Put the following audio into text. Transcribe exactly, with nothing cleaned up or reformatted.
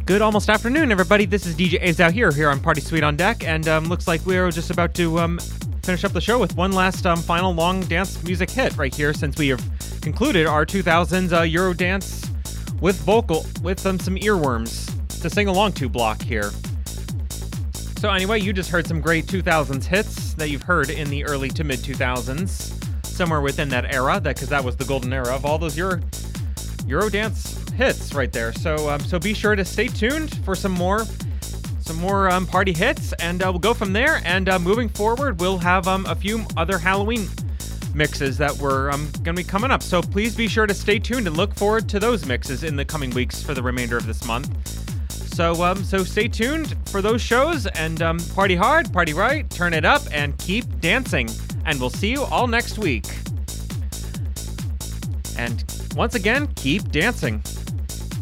Good almost afternoon, everybody. This is D J A's out here, here on Party Suite on Deck, and um, looks like we're just about to um, finish up the show with one last um, final long dance music hit right here, since we have concluded our two thousands uh, Eurodance with vocal, with um, some earworms to sing along to block here. So anyway, you just heard some great two thousands hits that you've heard in the early to mid two thousands, somewhere within that era, that because that was the golden era of all those Euro Eurodance hits right there. So um, so be sure to stay tuned for some more some more um, party hits, and uh, we'll go from there. And uh, moving forward, we'll have um, a few other Halloween mixes that were um, going to be coming up. So please be sure to stay tuned and look forward to those mixes in the coming weeks for the remainder of this month. So um, so stay tuned for those shows, and um, party hard, party right, turn it up, and keep dancing. And we'll see you all next week. And once again, keep dancing.